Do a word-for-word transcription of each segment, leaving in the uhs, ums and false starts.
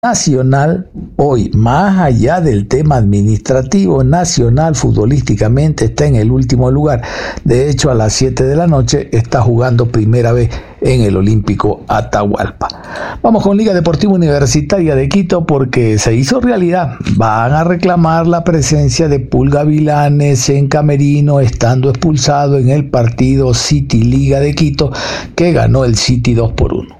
Nacional, hoy, más allá del tema administrativo, Nacional futbolísticamente está en el último lugar. De hecho, a las siete de la noche está jugando primera vez en el Olímpico Atahualpa. Vamos con Liga Deportiva Universitaria de Quito porque se hizo realidad. Van a reclamar la presencia de Pul Gavilanes en camerino, estando expulsado en el partido City Liga de Quito, que ganó el City dos por uno.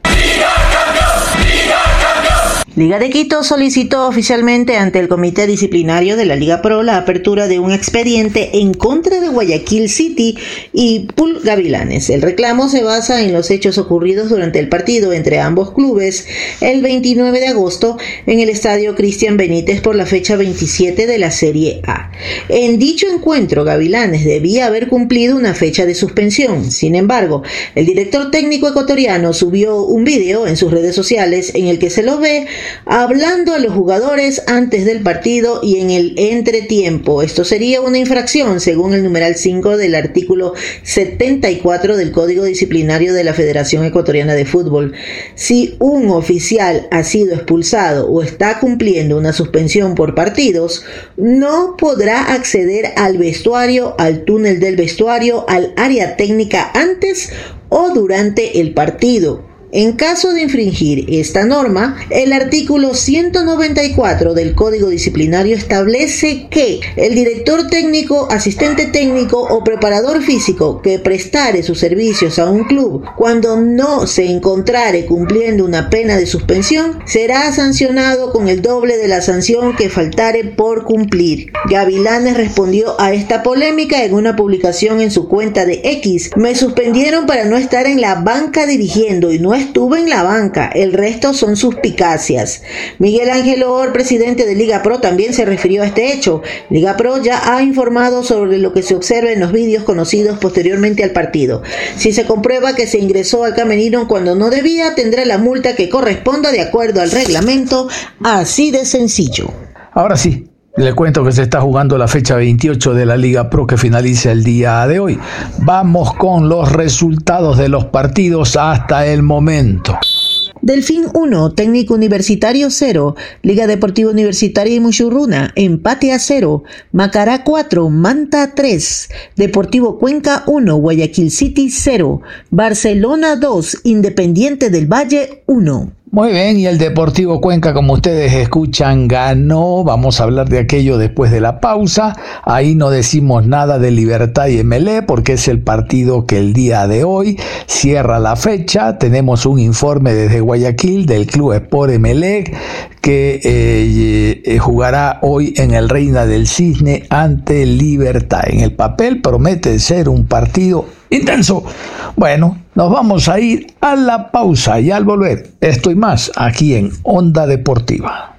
Liga de Quito solicitó oficialmente ante el Comité Disciplinario de la Liga Pro la apertura de un expediente en contra de Guayaquil City y Pul Gavilanes. El reclamo se basa en los hechos ocurridos durante el partido entre ambos clubes el veintinueve de agosto en el estadio Cristian Benítez por la fecha veintisiete de la Serie A. En dicho encuentro, Gavilanes debía haber cumplido una fecha de suspensión. Sin embargo, el director técnico ecuatoriano subió un video en sus redes sociales en el que se lo ve hablando a los jugadores antes del partido y en el entretiempo. Esto sería una infracción según el numeral cinco del artículo setenta y cuatro del Código Disciplinario de la Federación Ecuatoriana de Fútbol. Si un oficial ha sido expulsado o está cumpliendo una suspensión por partidos, no podrá acceder al vestuario, al túnel del vestuario, al área técnica antes o durante el partido. En caso de infringir esta norma, el artículo ciento noventa y cuatro del Código Disciplinario establece que el director técnico, asistente técnico o preparador físico que prestare sus servicios a un club cuando no se encontrare cumpliendo una pena de suspensión, será sancionado con el doble de la sanción que faltare por cumplir. Gavilanes respondió a esta polémica en una publicación en su cuenta de X. Me suspendieron para no estar en la banca dirigiendo y no estuve en la banca, el resto son suspicacias. Miguel Ángel Or, presidente de Liga Pro, también se refirió a este hecho. Liga Pro ya ha informado sobre lo que se observa en los vídeos conocidos posteriormente al partido. Si se comprueba que se ingresó al camerino cuando no debía, tendrá la multa que corresponda de acuerdo al reglamento, así de sencillo. Ahora sí, le cuento que se está jugando la fecha veintiocho de la Liga Pro que finaliza el día de hoy. Vamos con los resultados de los partidos hasta el momento. Delfín uno, Técnico Universitario cero, Liga Deportiva Universitaria y Muchurruna, empate a cero, Macará cuatro, Manta tres, Deportivo Cuenca uno, Guayaquil City cero, Barcelona dos, Independiente del Valle uno. Muy bien, y el Deportivo Cuenca, como ustedes escuchan, ganó. Vamos a hablar de aquello después de la pausa. Ahí no decimos nada de Libertad y Emelec porque es el partido que el día de hoy cierra la fecha. Tenemos un informe desde Guayaquil del Club Sport Emelec que eh, eh, jugará hoy en el Reina del Cisne ante Libertad. En el papel promete ser un partido intenso. Bueno, nos vamos a ir a la pausa y al volver estoy más aquí en Onda Deportiva.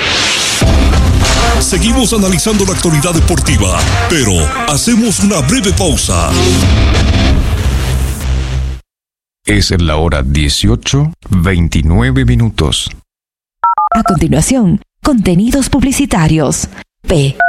Seguimos analizando la actualidad deportiva, pero hacemos una breve pausa. Es la hora dieciocho, veintinueve minutos. A continuación, contenidos publicitarios. P.